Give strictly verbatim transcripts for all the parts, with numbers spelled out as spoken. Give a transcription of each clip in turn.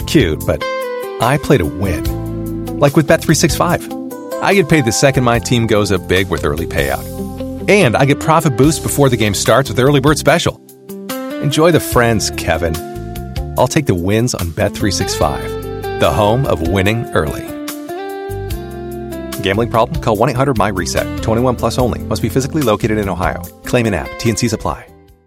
cute, but I play to win. Like with Bet three sixty-five. I get paid the second my team goes up big with early payout. And I get profit boost before the game starts with Early Bird Special. Enjoy the friends, Kevin. I'll take the wins on Bet three sixty-five, the home of winning early. Gambling problem? Call one eight hundred M Y reset. twenty-one plus only. Must be physically located in Ohio. Claim in app. T and C's apply.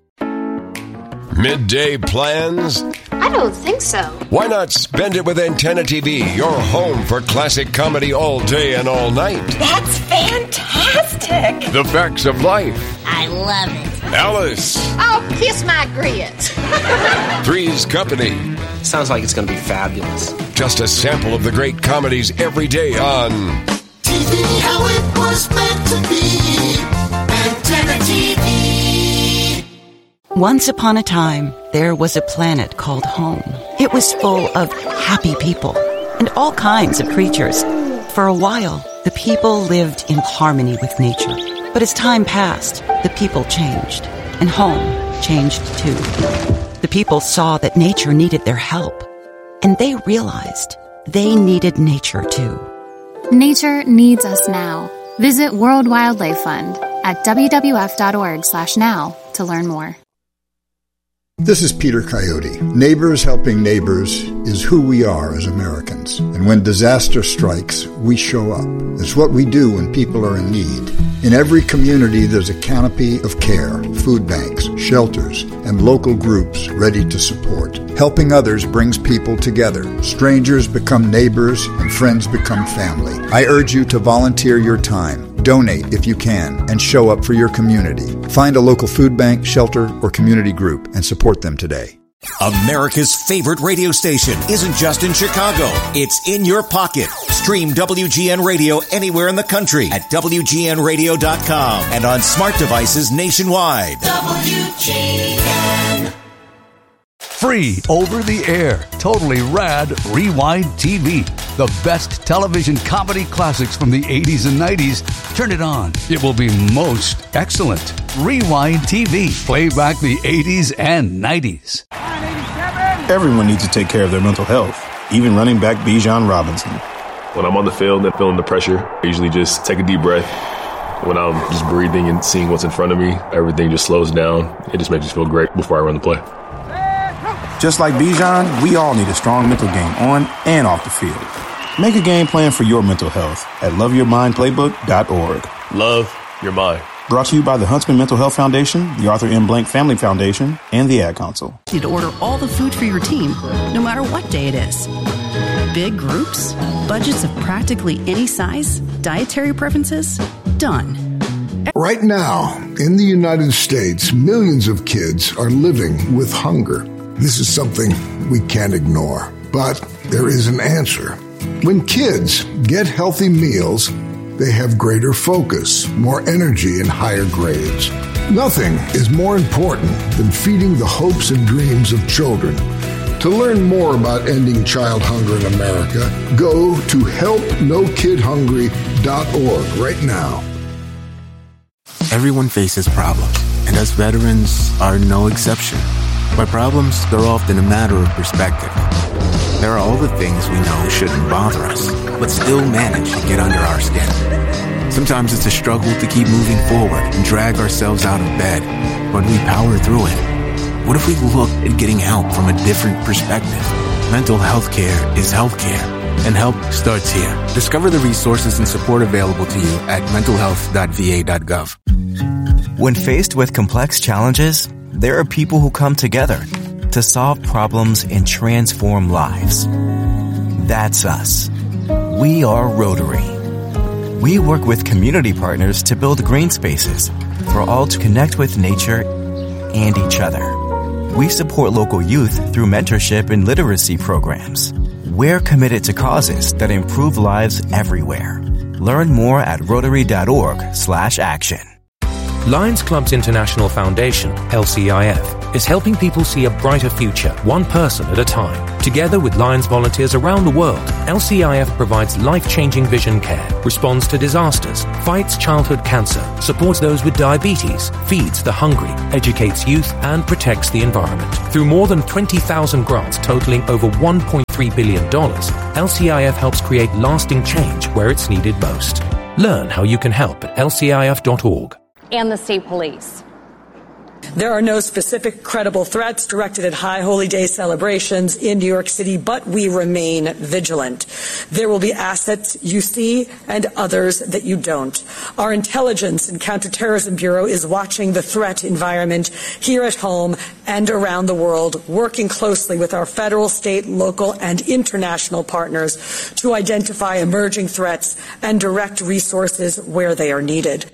Midday plans? I don't think so. Why not spend it with Antenna T V, your home for classic comedy all day and all night? That's fantastic! The Facts of Life. I love it. Alice. Oh, kiss my grits. Three's Company. Sounds like it's going to be fabulous. Just a sample of the great comedies every day on T V how it was meant to be. Antenna T V. Once upon a time, there was a planet called home. It was full of happy people and all kinds of creatures. For a while, the people lived in harmony with nature. But as time passed, the people changed, and home changed too. The people saw that nature needed their help, and they realized they needed nature too. Nature needs us now. Visit World Wildlife Fund at w w f dot org slash now to learn more. This is Peter Coyote. Neighbors helping neighbors is who we are as Americans. And when disaster strikes, we show up. It's what we do when people are in need. In every community, there's a canopy of care, food banks, shelters, and local groups ready to support. Helping others brings people together. Strangers become neighbors, and friends become family. I urge you to volunteer your time. Donate if you can, and show up for your community. Find a local food bank, shelter, or community group and support them today. America's favorite radio station isn't just in Chicago. It's in your pocket. Stream W G N Radio anywhere in the country at W G N radio dot com and on smart devices nationwide. W G N. Free over the air, totally rad Rewind T V. The best television comedy classics from the eighties and nineties. Turn it on. It will be most excellent. Rewind T V. Play back the eighties and nineties. Everyone needs to take care of their mental health, even running back Bijan Robinson. When I'm on the field and feeling the pressure, I usually just take a deep breath. When I'm just breathing and seeing what's in front of me, everything just slows down. It just makes me feel great before I run the play. Just like Bijan, we all need a strong mental game on and off the field. Make a game plan for your mental health at love your mind playbook dot org. Love your mind. Brought to you by the Huntsman Mental Health Foundation, the Arthur M. Blank Family Foundation, and the Ad Council. You to order all the food for your team, no matter what day it is. Big groups, budgets of practically any size, dietary preferences, done. Right now, in the United States, millions of kids are living with hunger. This is something we can't ignore, but there is an answer. When kids get healthy meals, they have greater focus, more energy, and higher grades. Nothing is more important than feeding the hopes and dreams of children. To learn more about ending child hunger in America, go to help no kid hungry dot org right now. Everyone faces problems, and us veterans are no exception. But problems, they're often a matter of perspective. There are all the things we know shouldn't bother us, but still manage to get under our skin. Sometimes it's a struggle to keep moving forward and drag ourselves out of bed, but we power through it. What if we looked at getting help from a different perspective? Mental health care is health care, and help starts here. Discover the resources and support available to you at mental health dot v a dot gov. When faced with complex challenges, there are people who come together to solve problems and transform lives. That's us. We are Rotary. We work with community partners to build green spaces for all to connect with nature and each other. We support local youth through mentorship and literacy programs. We're committed to causes that improve lives everywhere. Learn more at rotary dot org slash action. Lions Club's International Foundation, L C I F, is helping people see a brighter future, one person at a time. Together with Lions volunteers around the world, L C I F provides life-changing vision care, responds to disasters, fights childhood cancer, supports those with diabetes, feeds the hungry, educates youth, and protects the environment. Through more than twenty thousand grants totaling over one point three billion dollars, L C I F helps create lasting change where it's needed most. Learn how you can help at L C I F dot org. And the state police. There are no specific credible threats directed at High Holy Day celebrations in New York City, but we remain vigilant. There will be assets you see and others that you don't. Our Intelligence and Counterterrorism Bureau is watching the threat environment here at home and around the world, working closely with our federal, state, local, and international partners to identify emerging threats and direct resources where they are needed.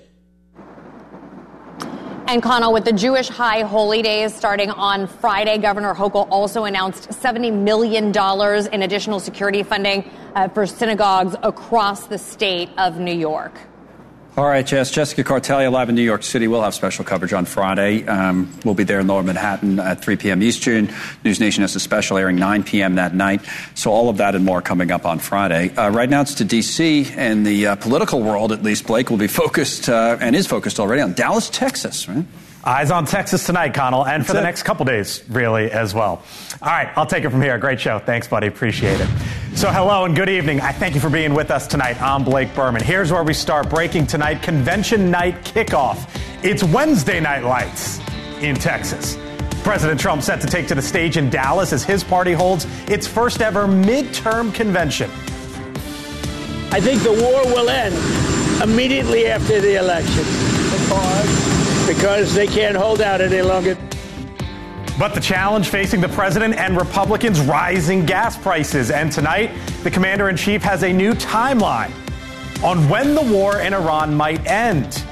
And Connell, with the Jewish High Holy Days starting on Friday, Governor Hochul also announced seventy million dollars in additional security funding uh, for synagogues across the state of New York. All right, Jess. Jessica Cartelia live in New York City. We'll have special coverage on Friday. Um, we'll be there in Lower Manhattan at three p.m. Eastern. News Nation has a special airing nine p.m. that night. So all of that and more coming up on Friday. Uh, right now it's to D C, and the uh, political world, at least, Blake, will be focused uh, and is focused already on Dallas, Texas, right? Eyes on Texas tonight, Connell, and That's for the it. next couple days, really, as well. All right, I'll take it from here. Great show. Thanks, buddy. Appreciate it. So hello and good evening. I thank you for being with us tonight. I'm Blake Berman. Here's where we start. Breaking tonight, Convention Night Kickoff. It's Wednesday Night Lights in Texas. President Trump set to take to the stage in Dallas as his party holds its first ever midterm convention. I think the war will end immediately after the election. Because? Because they can't hold out any longer. But the challenge facing the president and Republicans, rising gas prices. And tonight, the commander-in-chief has a new timeline on when the war in Iran might end.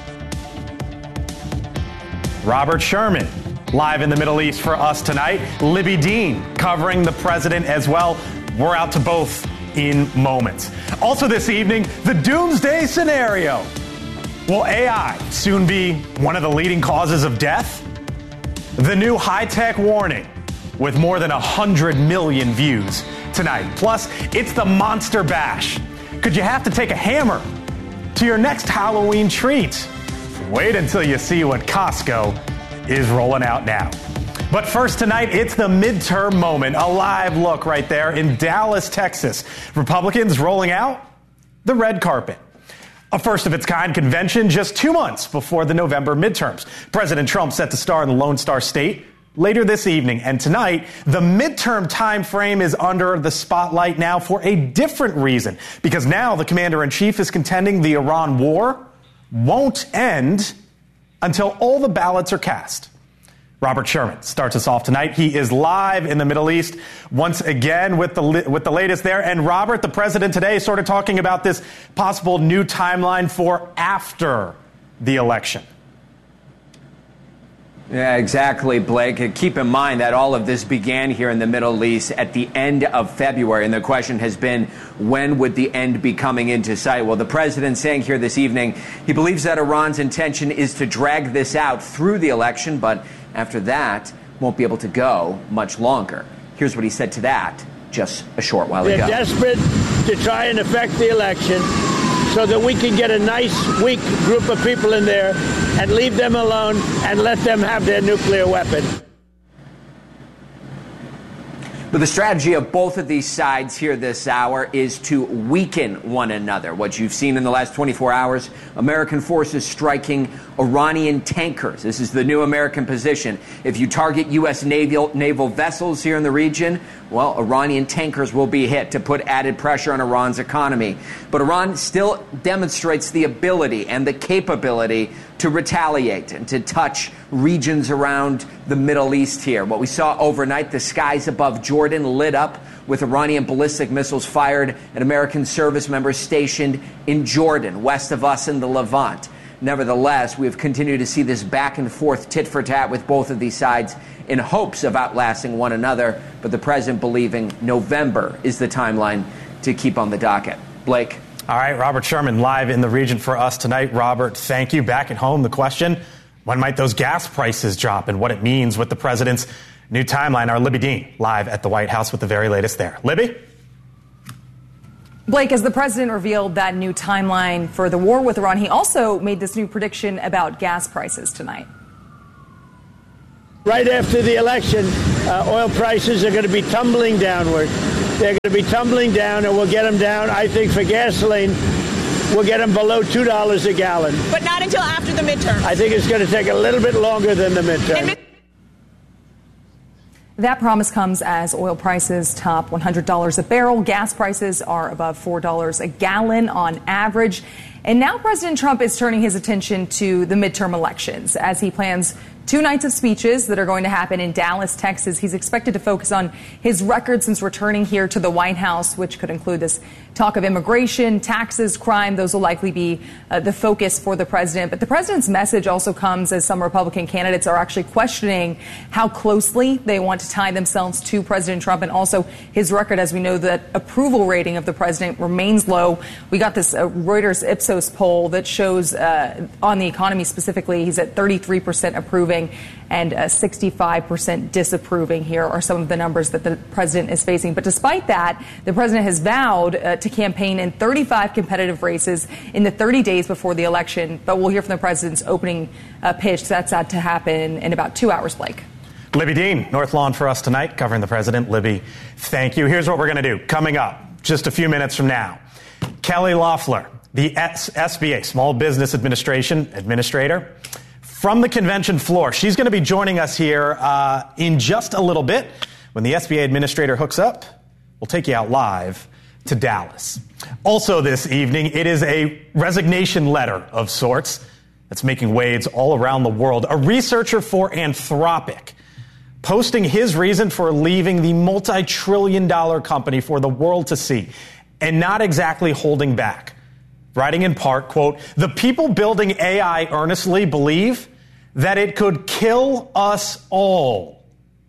Robert Sherman, live in the Middle East for us tonight. Libby Dean, covering the president as well. We're out to both in moments. Also this evening, the doomsday scenario. Will A I soon be one of the leading causes of death? The new high-tech warning with more than one hundred million views tonight. Plus, it's the Monster Bash. Could you have to take a hammer to your next Halloween treat? Wait until you see what Costco is rolling out now. But first tonight, it's the midterm moment. A live look right there in Dallas, Texas. Republicans rolling out the red carpet. A first-of-its-kind convention just two months before the November midterms. President Trump set to star in the Lone Star State later this evening. And tonight, the midterm time frame is under the spotlight now for a different reason. Because now the commander-in-chief is contending the Iran war won't end until all the ballots are cast. Robert Sherman starts us off tonight. He is live in the Middle East once again with the with the latest there. And Robert, the president today, sort of talking about this possible new timeline for after the election. Yeah, exactly, Blake. Keep in mind that all of this began here in the Middle East at the end of February. And the question has been, when would the end be coming into sight? Well, the president saying here this evening, he believes that Iran's intention is to drag this out through the election, but after that, won't be able to go much longer. Here's what he said to that just a short while They're ago. They're desperate to try and affect the election so that we can get a nice, weak group of people in there and leave them alone and let them have their nuclear weapon. But the strategy of both of these sides here this hour is to weaken one another. What you've seen in the last twenty-four hours, American forces striking Iranian tankers. This is the new American position. If you target U S naval, naval vessels here in the region, well, Iranian tankers will be hit to put added pressure on Iran's economy. But Iran still demonstrates the ability and the capability to retaliate and to touch regions around the Middle East here. What we saw overnight, the skies above Jordan lit up with Iranian ballistic missiles fired at American service members stationed in Jordan, west of us in the Levant. Nevertheless, we have continued to see this back and forth tit for tat with both of these sides in hopes of outlasting one another, but the president believing November is the timeline to keep on the docket. Blake. All right, Robert Sherman live in the region for us tonight. Robert, thank you. Back at home, the question, When might those gas prices drop and what it means with the president's new timeline? Our Libby Dean live at the White House with the very latest there. Libby? Blake, as the president revealed that new timeline for the war with Iran, he also made this new prediction about gas prices tonight. Right after the election, uh, oil prices are going to be tumbling downward. They're going to be tumbling down, and we'll get them down, I think, for gasoline. We'll get them below two dollars a gallon. But not until after the midterm. I think it's going to take a little bit longer than the midterm. That promise comes as oil prices top one hundred dollars a barrel. Gas prices are above four dollars a gallon on average. And now President Trump is turning his attention to the midterm elections as he plans two nights of speeches that are going to happen in Dallas, Texas. He's expected to focus on his record since returning here to the White House, which could include this talk of immigration, taxes, crime. Those will likely be uh, the focus for the president. But the president's message also comes as some Republican candidates are actually questioning how closely they want to tie themselves to President Trump and also his record. As we know, that approval rating of the president remains low. We got this uh, Reuters Ipsos poll that shows uh, on the economy specifically, he's at thirty-three percent approving and uh, sixty-five percent disapproving. Here are some of the numbers that the president is facing. But despite that, the president has vowed uh, to campaign in thirty-five competitive races in the thirty days before the election. But we'll hear from the president's opening uh, pitch. That's set to happen in about two hours, Blake. Libby Dean, North Lawn for us tonight, covering the president. Libby, thank you. Here's what we're going to do. Coming up just a few minutes from now, Kelly Loeffler, the S B A, Small Business Administration Administrator, from the convention floor. She's going to be joining us here uh, in just a little bit. When the S B A Administrator hooks up, we'll take you out live to Dallas. Also this evening, it is a resignation letter of sorts that's making waves all around the world. A researcher for Anthropic posting his reason for leaving the multi-trillion dollar company for the world to see, and not exactly holding back. Writing in part, quote, "The people building A I earnestly believe that it could kill us all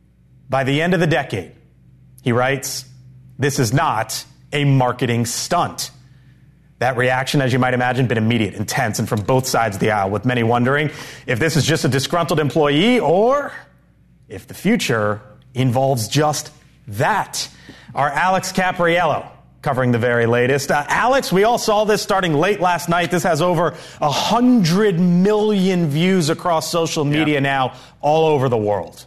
by the end of the decade." He writes, "This is not a marketing stunt." That reaction, as you might imagine, been immediate, intense, and from both sides of the aisle, with many wondering if this is just a disgruntled employee or if the future involves just that. Our Alex Capriello covering the very latest. Uh, Alex, we all saw this starting late last night. This has over one hundred million views across social media yeah. now all over the world.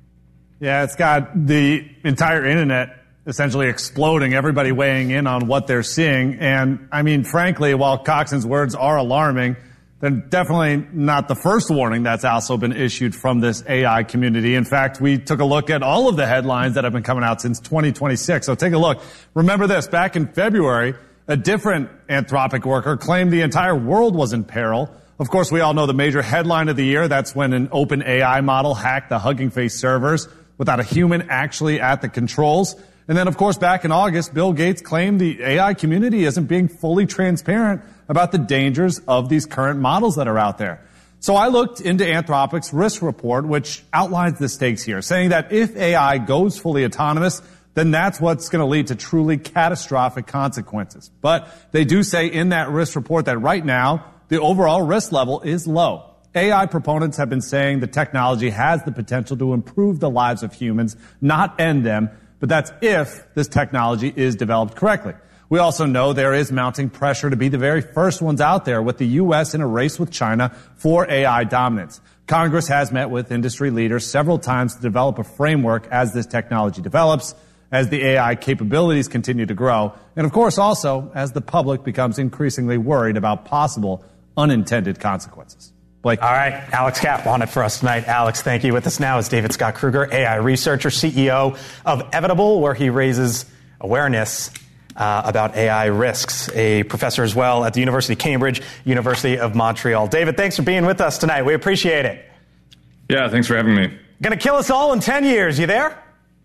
Yeah, it's got the entire internet essentially exploding, everybody weighing in on what they're seeing. And, I mean, frankly, while Coxon's words are alarming, they're definitely not the first warning that's also been issued from this A I community. In fact, we took a look at all of the headlines that have been coming out since twenty twenty-six. So take a look. Remember this, back in February, a different Anthropic worker claimed the entire world was in peril. Of course, we all know the major headline of the year. That's when an open A I model hacked the Hugging Face servers without a human actually at the controls. And then, of course, back in August, Bill Gates claimed the A I community isn't being fully transparent about the dangers of these current models that are out there. So I looked into Anthropic's risk report, which outlines the stakes here, saying that if A I goes fully autonomous, then that's what's going to lead to truly catastrophic consequences. But they do say in that risk report that right now, the overall risk level is low. A I proponents have been saying the technology has the potential to improve the lives of humans, not end them. But that's if this technology is developed correctly. We also know there is mounting pressure to be the very first ones out there, with the U S in a race with China for A I dominance. Congress has met with industry leaders several times to develop a framework as this technology develops, as the A I capabilities continue to grow, and of course also as the public becomes increasingly worried about possible unintended consequences. Blake. All right, Alex Kapp on it for us tonight. Alex, thank you. With us now is David Scott Kruger, A I researcher, C E O of Evitable, where he raises awareness uh, about A I risks. A professor as well at the University of Cambridge, University of Montreal. David, thanks for being with us tonight. We appreciate it. Yeah, thanks for having me. Going to kill us all in ten years. You there?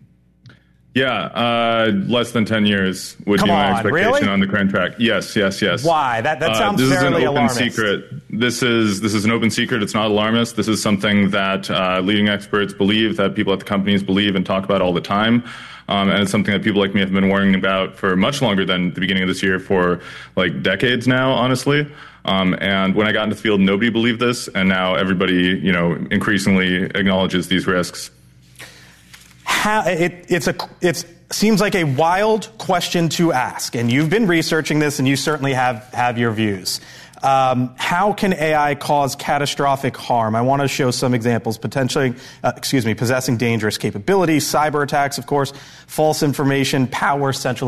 Yeah, uh, less than ten years would Come be my on, expectation really? on the current track. Yes, yes, yes. Why? That that sounds uh, this fairly is an open alarmist. secret. This is this is an open secret. It's not alarmist. This is something that uh, leading experts believe, that people at the companies believe and talk about all the time. Um, and it's something that people like me have been worrying about for much longer than the beginning of this year, for like decades now, honestly. Um, and when I got into the field, nobody believed this, and now everybody, you know, increasingly acknowledges these risks. How, it, it's a, it's seems like a wild question to ask, and you've been researching this, and you certainly have have your views. Um, how can A I cause catastrophic harm? I want to show some examples. Potentially, uh, excuse me, possessing dangerous capabilities, cyber attacks, of course, false information, power, central